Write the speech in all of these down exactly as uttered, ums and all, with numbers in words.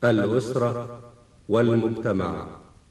الأسرة والمجتمع.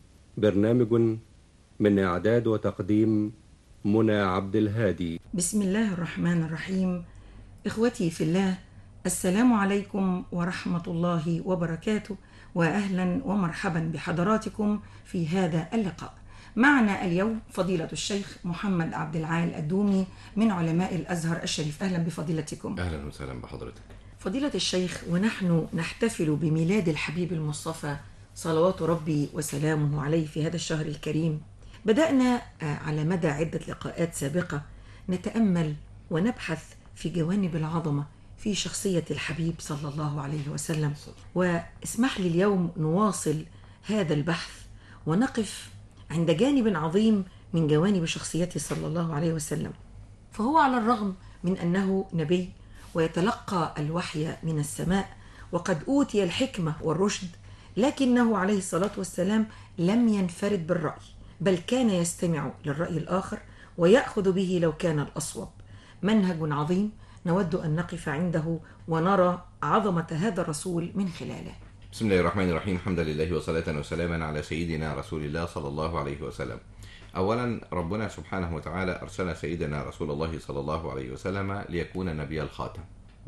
برنامج من إعداد وتقديم منى عبد الهادي. بسم الله الرحمن الرحيم. إخوتي في الله، السلام عليكم ورحمة الله وبركاته، وأهلا ومرحبا بحضراتكم في هذا اللقاء. معنا اليوم فضيلة الشيخ محمد عبد العال الدومي من علماء الأزهر الشريف. أهلا بفضيلتكم. أهلا وسهلا بحضرتك فضيلة الشيخ، ونحن نحتفل بميلاد الحبيب المصطفى صلوات ربي وسلامه عليه في هذا الشهر الكريم، بدأنا على مدى عدة لقاءات سابقة نتأمل ونبحث في جوانب العظمة في شخصية الحبيب صلى الله عليه وسلم، واسمح لي اليوم نواصل هذا البحث ونقف عند جانب عظيم من جوانب شخصيته صلى الله عليه وسلم. فهو على الرغم من أنه نبي ويتلقى الوحي من السماء وقد أوتي الحكمة والرشد، لكنه عليه الصلاة والسلام لم ينفرد بالرأي، بل كان يستمع للرأي الآخر ويأخذ به لو كان الأصوب. منهج عظيم نود أن نقف عنده ونرى عظمة هذا الرسول من خلاله. بسم الله الرحمن الرحيم. الحمد لله وصلاة وسلاما على سيدنا رسول الله صلى الله عليه وسلم. أولا، ربنا سبحانه وتعالى أرسل سيدنا رسول الله صلى الله عليه وسلم ليكون نبي الخاتم،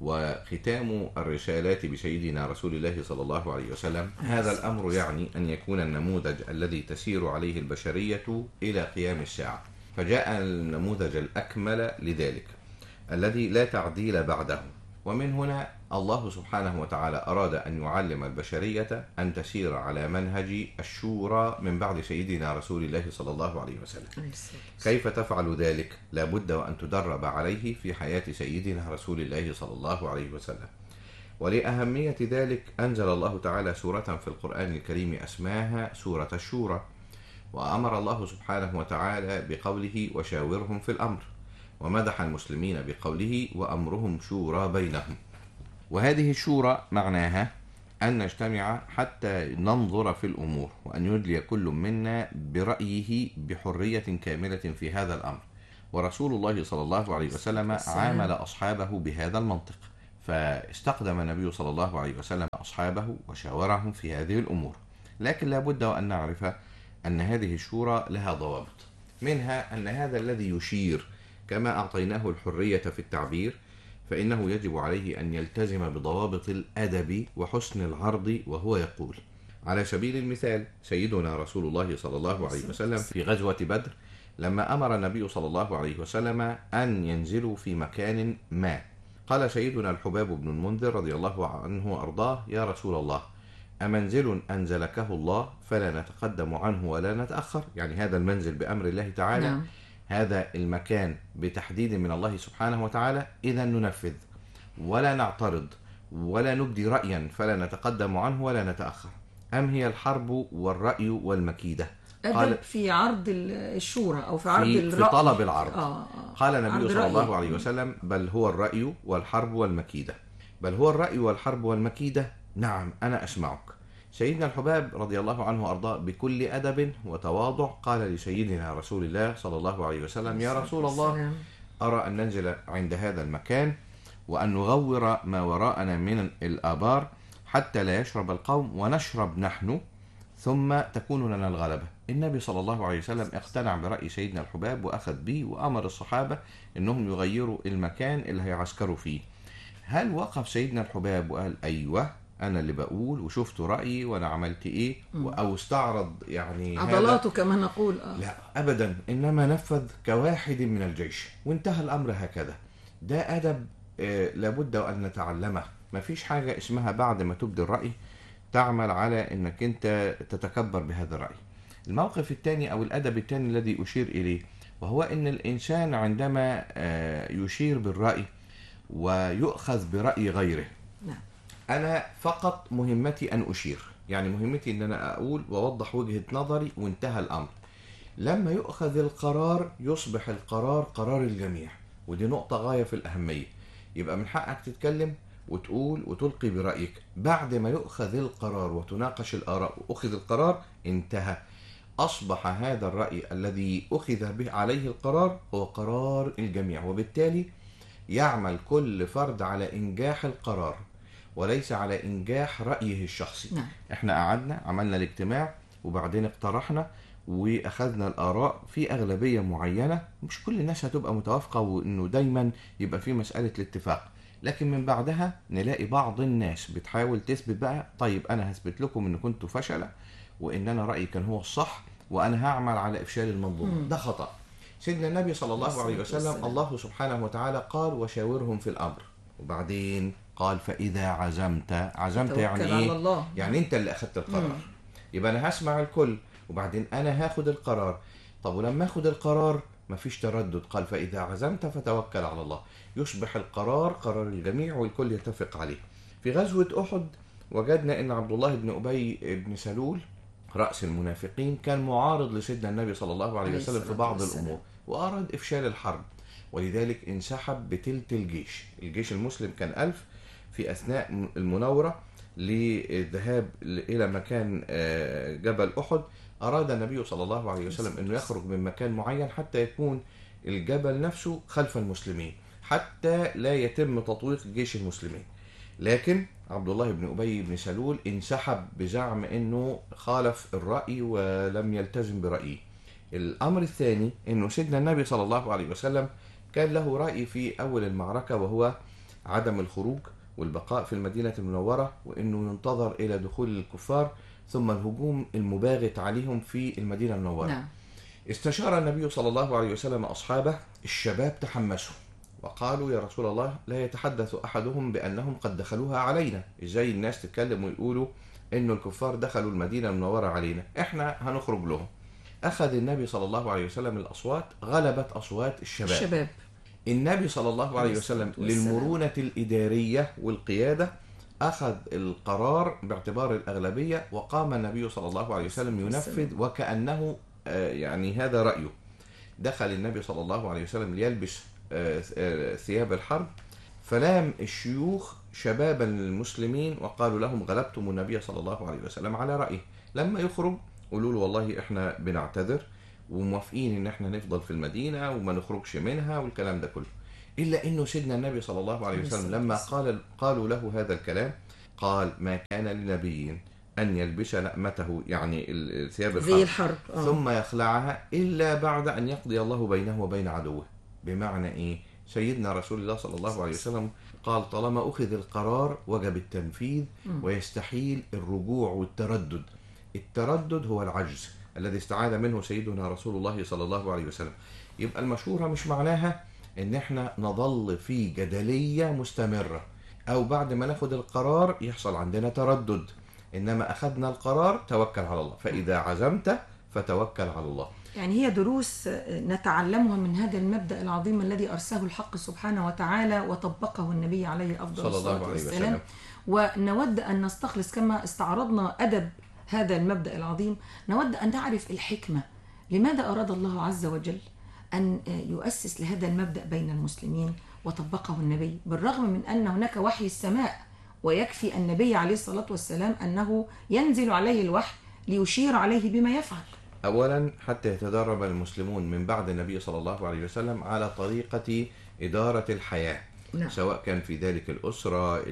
وختام الرسالات بسيدنا رسول الله صلى الله عليه وسلم. هذا الأمر يعني أن يكون النموذج الذي تسير عليه البشرية إلى قيام الساعة، فجاء النموذج الأكمل لذلك الذي لا تعديل بعده. ومن هنا الله سبحانه وتعالى أراد أن يعلم البشرية أن تسير على منهج الشورى من بعد سيدنا رسول الله صلى الله عليه وسلم. كيف تفعل ذلك؟ لا بد وأن تدرب عليه في حياة سيدنا رسول الله صلى الله عليه وسلم. ولأهمية ذلك أنزل الله تعالى سورة في القرآن الكريم اسمها سورة الشورى، وأمر الله سبحانه وتعالى بقوله وشاورهم في الأمر، ومدح المسلمين بقوله وأمرهم شورى بينهم. وهذه الشورى معناها أن نجتمع حتى ننظر في الأمور، وأن يدلي كل منا برأيه بحرية كاملة في هذا الأمر. ورسول الله صلى الله عليه وسلم عامل أصحابه بهذا المنطق، فاستقدم النبي صلى الله عليه وسلم أصحابه وشاورهم في هذه الأمور. لكن لا بد وأن نعرف أن هذه الشورى لها ضوابط، منها أن هذا الذي يشير كما أعطيناه الحرية في التعبير، فإنه يجب عليه أن يلتزم بضوابط الأدب وحسن العرض، وهو يقول على سبيل المثال سيدنا رسول الله صلى الله عليه وسلم في غزوة بدر لما أمر النبي صلى الله عليه وسلم أن ينزلوا في مكان ما، قال سيدنا الحباب بن المنذر رضي الله عنه وأرضاه يا رسول الله أمنزل أنزلكه الله فلا نتقدم عنه ولا نتأخر؟ يعني هذا المنزل بأمر الله تعالى، نعم. هذا المكان بتحديد من الله سبحانه وتعالى، إذا ننفذ ولا نعترض ولا نبدي رأيا فلا نتقدم عنه ولا نتأخر. أم هي الحرب والرأي والمكيدة؟ قال في عرض الشورى أو في عرض في, الرأي، في طلب العرض. آه آه. قال النبي صلى الله عليه وسلم بل هو الرأي والحرب والمكيدة. بل هو الرأي والحرب والمكيدة، نعم أنا أسمعك. سيدنا الحباب رضي الله عنه وأرضاه بكل أدب وتواضع قال لسيدنا رسول الله صلى الله عليه وسلم يا رسول الله أرى أن ننزل عند هذا المكان وأن نغور ما وراءنا من الآبار حتى لا يشرب القوم ونشرب نحن ثم تكون لنا الغلبة. النبي صلى الله عليه وسلم اقتنع برأي سيدنا الحباب وأخذ به وأمر الصحابة أنهم يغيروا المكان اللي هيعسكروا فيه. هل وقف سيدنا الحباب وقال أيوة أنا اللي بقول وشفت رأيي وأنا عملت إيه، أو استعرض يعني عضلاته كما نقول؟ آه. لا أبدا، إنما نفذ كواحد من الجيش وانتهى الأمر هكذا. ده أدب آه لابد أن نتعلمه. ما فيش حاجة اسمها بعد ما تبدي الرأي تعمل على أنك أنت تتكبر بهذا الرأي. الموقف الثاني أو الأدب الثاني الذي أشير إليه، وهو أن الإنسان عندما آه يشير بالرأي ويؤخذ برأي غيره، نعم. أنا فقط مهمتي أن أشير، يعني مهمتي أن أنا أقول وأوضح وجهة نظري وانتهى الأمر. لما يؤخذ القرار يصبح القرار قرار الجميع، ودي نقطة غاية في الأهمية. يبقى من حقك تتكلم وتقول وتلقي برأيك. بعد ما يؤخذ القرار وتناقش الآراء وأخذ القرار انتهى، أصبح هذا الرأي الذي أخذ به عليه القرار هو قرار الجميع، وبالتالي يعمل كل فرد على إنجاح القرار. وليس على إنجاح رأيه الشخصي. نعم. احنا قعدنا عملنا الاجتماع وبعدين اقترحنا واخذنا الآراء في أغلبية معينة، مش كل الناس هتبقى متوافقة وإنه دايما يبقى في مسألة الاتفاق، لكن من بعدها نلاقي بعض الناس بتحاول تثبت بقى طيب أنا هثبت لكم إن كنتوا فشلة وإن أنا رأيي كان هو الصح وأنا هعمل على إفشال المنظومة. ده خطأ. سيدنا النبي صلى الله عليه وسلم الله سبحانه وتعالى قال وشاورهم في الأمر، وبعدين قال فإذا عزمت. عزمت يعني إيه؟ الله. يعني أنت اللي أخذت القرار. مم. يبقى أنا هسمع الكل وبعدين أنا هاخد القرار. طب ولما أخد القرار مفيش تردد، قال فإذا عزمت فتوكل على الله، يصبح القرار قرار الجميع والكل يتفق عليه. في غزوة أحد وجدنا أن عبد الله بن أبي بن سلول رأس المنافقين كان معارض لسيدنا النبي صلى الله عليه وسلم في بعض الأمور وأراد إفشال الحرب، ولذلك انسحب بتلت الجيش. الجيش المسلم كان ألف في أثناء المناورة للذهاب إلى مكان جبل أحد. أراد النبي صلى الله عليه وسلم أنه يخرج من مكان معين حتى يكون الجبل نفسه خلف المسلمين حتى لا يتم تطويق جيش المسلمين، لكن عبد الله بن أبي بن سلول انسحب بزعم أنه خالف الرأي ولم يلتزم برأيه. الأمر الثاني أنه سيدنا النبي صلى الله عليه وسلم كان له رأي في أول المعركة وهو عدم الخروج والبقاء في المدينة المنورة، وأنه ينتظر إلى دخول الكفار ثم الهجوم المباغت عليهم في المدينة المنورة. نعم. استشار النبي صلى الله عليه وسلم أصحابه، الشباب تحمسوا وقالوا يا رسول الله لا يتحدث أحدهم بأنهم قد دخلوها علينا، إزاي الناس تتكلم ويقولوا إنه الكفار دخلوا المدينة المنورة علينا، إحنا هنخرج لهم. أخذ النبي صلى الله عليه وسلم الأصوات، غلبت أصوات الشباب. الشباب. النبي صلى الله عليه وسلم للمرونة الإدارية والقيادة أخذ القرار باعتبار الأغلبية، وقام النبي صلى الله عليه وسلم ينفذ وكأنه يعني هذا رأيه. دخل النبي صلى الله عليه وسلم ليلبس ثياب الحرب، فلام الشيوخ شباب المسلمين وقالوا لهم غلبتم النبي صلى الله عليه وسلم على رأيه، لما يخرج قولوا له والله احنا بنعتذر وموافقين ان احنا نفضل في المدينة وما نخرجش منها والكلام ده كله. إلا أنه سيدنا النبي صلى الله عليه وسلم لما قال قالوا له هذا الكلام قال ما كان لنبي أن يلبس لأمته يعني ثياب الحرب, الحرب. آه. ثم يخلعها إلا بعد أن يقضي الله بينه وبين عدوه. بمعنى إيه؟ سيدنا رسول الله صلى الله عليه وسلم قال طالما أخذ القرار وجب التنفيذ ويستحيل الرجوع والتردد. التردد هو العجز الذي استعاذ منه سيدنا رسول الله صلى الله عليه وسلم. يبقى المشورة مش معناها ان احنا نظل في جدلية مستمرة او بعد ما ناخد القرار يحصل عندنا تردد، انما اخذنا القرار توكل على الله، فاذا عزمت فتوكل على الله. يعني هي دروس نتعلمها من هذا المبدأ العظيم الذي أرساه الحق سبحانه وتعالى وطبقه النبي عليه أفضل الصلاة والسلام، ونود أن نستخلص كما استعرضنا أدب هذا المبدأ العظيم، نود أن نعرف الحكمة لماذا أراد الله عز وجل أن يؤسس لهذا المبدأ بين المسلمين وطبقه النبي، بالرغم من أن هناك وحي السماء ويكفي النبي عليه الصلاة والسلام أنه ينزل عليه الوحي ليشير عليه بما يفعل. أولا حتى يتدرب المسلمون من بعد النبي صلى الله عليه وسلم على طريقة إدارة الحياة. نعم. سواء كان في ذلك الأسرة،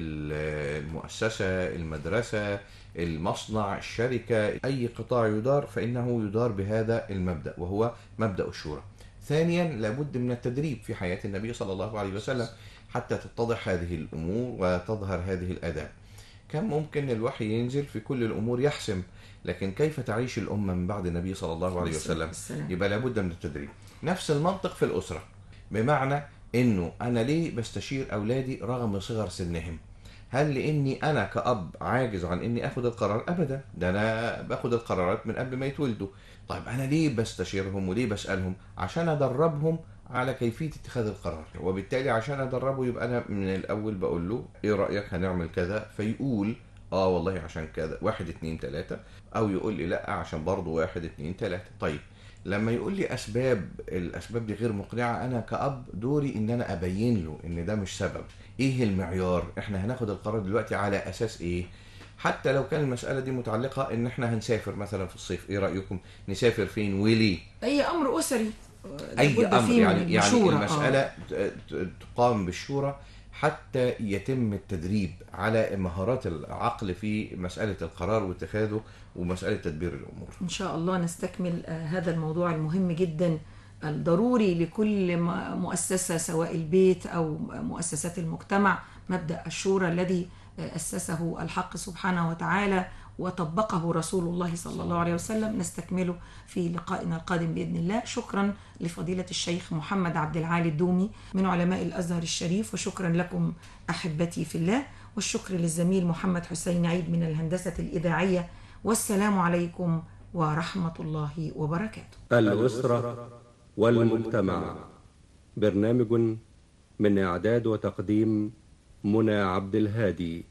المؤسسة، المدرسة، المصنع، الشركة، أي قطاع يدار فإنه يدار بهذا المبدأ وهو مبدأ الشورى. ثانيا لابد من التدريب في حياة النبي صلى الله عليه وسلم حتى تتضح هذه الأمور وتظهر هذه الآداب. كان ممكن الوحي ينزل في كل الأمور يحسم، لكن كيف تعيش الأمة من بعد النبي صلى الله عليه وسلم؟ يبقى لابد من التدريب. نفس المنطق في الأسرة، بمعنى إنه أنا ليه بستشير أولادي رغم صغر سنهم؟ هل لأني أنا كأب عاجز عن إني أخذ القرار؟ أبدا، ده أنا باخذ القرارات من قبل ما يتولدوا. طيب أنا ليه بستشيرهم وليه بسألهم؟ عشان أدربهم على كيفية اتخاذ القرار، وبالتالي عشان أدربه يبقى أنا من الأول بقول له إيه رأيك هنعمل كذا، فيقول آه والله عشان كذا واحد اتنين تلاتة، أو يقول لي لأ عشان برضو واحد اتنين تلاتة. طيب لما يقول لي أسباب، الأسباب دي غير مقنعة، أنا كأب دوري إن أنا أبين له إن ده مش سبب. إيه المعيار؟ إحنا هناخد القرار دلوقتي على أساس إيه؟ حتى لو كان المسألة دي متعلقة إن إحنا هنسافر مثلا في الصيف، إيه رأيكم نسافر فين وليه؟ أي أمر أسري، أي أمر يعني, يعني المسألة آه. تقام بالشورى حتى يتم التدريب على مهارات العقل في مسألة القرار واتخاذه ومسألة تدبير الأمور. إن شاء الله نستكمل هذا الموضوع المهم جدا الضروري لكل مؤسسة سواء البيت أو مؤسسات المجتمع، مبدأ الشورى الذي أسسه الحق سبحانه وتعالى وطبقه رسول الله صلى الله عليه وسلم. نستكمله في لقائنا القادم بإذن الله. شكرا لفضيلة الشيخ محمد عبد العالي الدومي من علماء الأزهر الشريف، وشكرا لكم أحبتي في الله، والشكر للزميل محمد حسين عيد من الهندسة الإذاعية. والسلام عليكم ورحمة الله وبركاته. الأسرة والمجتمع، برنامج من إعداد وتقديم منى عبد الهادي.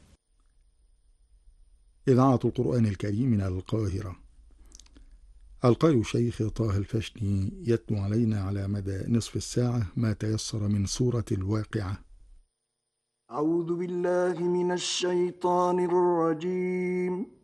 إذاعة القرآن الكريم من القاهرة. القارئ الشيخ طه الفشني يتلو علينا على مدى نصف الساعة ما تيسر من سورة الواقعة. أعوذ بالله من الشيطان الرجيم.